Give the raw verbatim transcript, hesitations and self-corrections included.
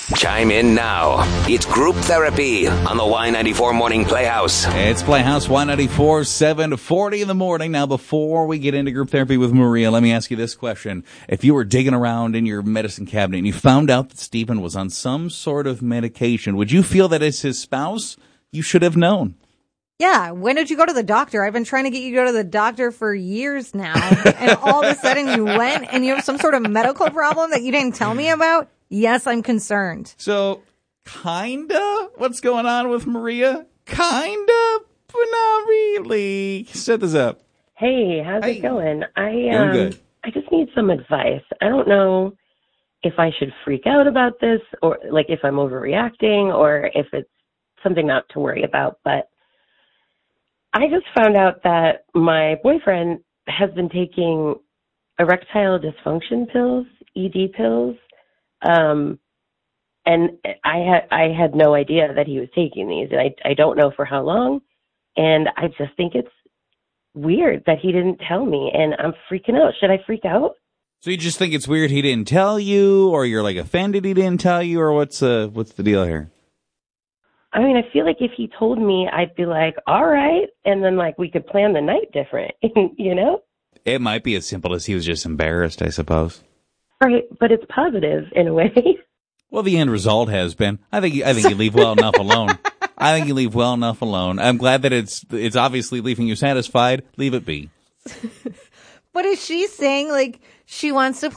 Chime in now. It's Group Therapy on the Y ninety-four Morning Playhouse. It's Playhouse Y ninety-four, seven forty in the morning. Now, before we get into Group Therapy with Maria, let me ask you this question. If you were digging around in your medicine cabinet and you found out that Stephen was on some sort of medication, would you feel that as his spouse, you should have known? Yeah. When did you go to the doctor? I've been trying to get you to go to the doctor for years now. And all of a sudden you went and you have some sort of medical problem that you didn't tell me about? Yes, I'm concerned. So, kinda what's going on with Maria? Kinda, but not really. Set this up. Hey, how's Hey. it going? I Doing um, good. I just need some advice. I don't know if I should freak out about this, or like if I'm overreacting, or if it's something not to worry about. But I just found out that my boyfriend has been taking erectile dysfunction pills, E D pills. Um, and I had, I had no idea that he was taking these, and I, I don't know for how long. And I just think it's weird that he didn't tell me, and I'm freaking out. Should I freak out? So you just think it's weird he didn't tell you, or you're like offended he didn't tell you, or what's uh what's the deal here? I mean, I feel like if he told me, I'd be like, all right. And then like we could plan the night different, you know? It might be as simple as he was just embarrassed, I suppose. Right. But it's positive in a way. Well, the end result has been, I think, I think you leave well enough alone. I think you leave well enough alone. I'm glad that it's, it's obviously leaving you satisfied. Leave it be. But is she saying, like, she wants to